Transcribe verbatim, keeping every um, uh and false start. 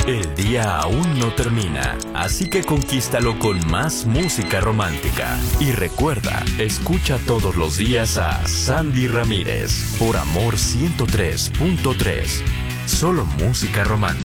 El día aún no termina, así que conquístalo con más música romántica. Y recuerda, escucha todos los días a Sandy Ramírez por Amor ciento tres punto tres. Solo música romántica.